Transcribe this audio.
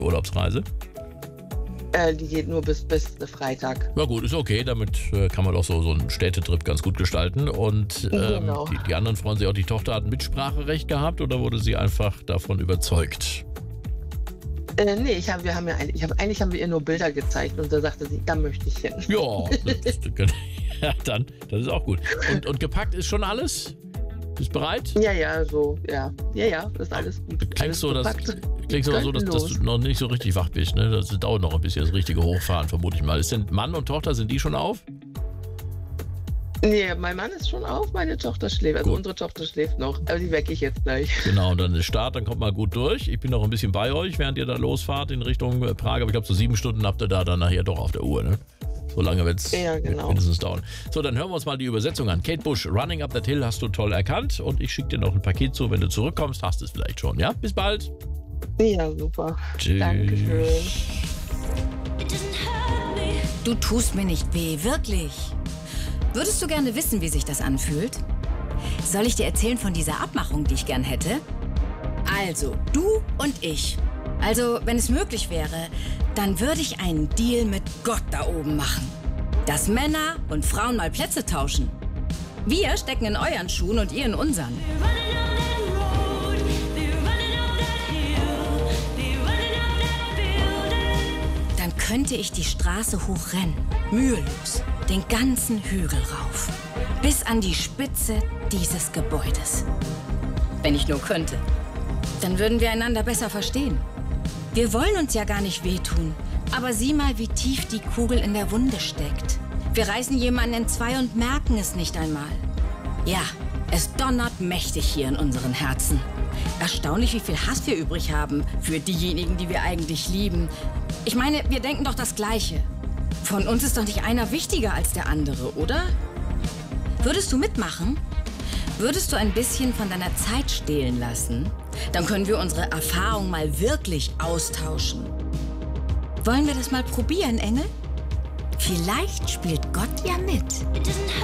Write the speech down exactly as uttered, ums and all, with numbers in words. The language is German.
Urlaubsreise? Äh, die geht nur bis, bis Freitag. Na gut, ist okay. Damit äh, kann man doch so, so einen Städtetrip ganz gut gestalten. Und ähm, Genau. die, die anderen freuen sich auch, die Tochter hat Mitspracherecht gehabt oder wurde sie einfach davon überzeugt? Äh, nee, ich hab, wir haben ja ein, ich hab, eigentlich haben wir ihr nur Bilder gezeigt und da sagte sie, da möchte ich hin. Ja, das, ja dann, das ist auch gut. Und, und gepackt ist schon alles? Bist bereit? Ja, ja, so, ja. Ja, ja, ist alles gut. Klingst Alles so, dass, gepackt. klingst aber so, dass, dass du noch nicht so richtig wach bist. Ne? Das dauert noch ein bisschen, das richtige Hochfahren, vermute ich mal. Ist denn Mann und Tochter, sind die schon auf? Nee, mein Mann ist schon auf, meine Tochter schläft. Also Gut. unsere Tochter schläft noch, aber die wecke ich jetzt gleich. Genau, und dann ist Start, dann kommt mal gut durch. Ich bin noch ein bisschen bei euch, während ihr da losfahrt in Richtung äh, Prag. Aber ich glaube, so sieben Stunden habt ihr da dann nachher doch auf der Uhr, ne? So lange wird es Ja, genau. mindestens dauern. So, dann hören wir uns mal die Übersetzung an. Kate Bush, Running Up That Hill hast du toll erkannt. Und ich schicke dir noch ein Paket zu. Wenn du zurückkommst, hast du es vielleicht schon, ja? Bis bald. Ja, super. Tschüss. Dankeschön. Du tust mir nicht weh, wirklich. Würdest du gerne wissen, wie sich das anfühlt? Soll ich dir erzählen von dieser Abmachung, die ich gern hätte? Also, du und ich. Also, wenn es möglich wäre, dann würde ich einen Deal mit Gott da oben machen. Dass Männer und Frauen mal Plätze tauschen. Wir stecken in euren Schuhen und ihr in unseren. Dann könnte ich die Straße hochrennen, mühelos, den ganzen Hügel rauf, bis an die Spitze dieses Gebäudes. Wenn ich nur könnte, dann würden wir einander besser verstehen. Wir wollen uns ja gar nicht wehtun, aber sieh mal, wie tief die Kugel in der Wunde steckt. Wir reißen jemanden in zwei und merken es nicht einmal. Ja, es donnert mächtig hier in unseren Herzen. Erstaunlich, wie viel Hass wir übrig haben für diejenigen, die wir eigentlich lieben. Ich meine, wir denken doch das Gleiche. Von uns ist doch nicht einer wichtiger als der andere, oder? Würdest du mitmachen? Würdest du ein bisschen von deiner Zeit stehlen lassen? Dann können wir unsere Erfahrung mal wirklich austauschen. Wollen wir das mal probieren, Engel? Vielleicht spielt Gott ja mit.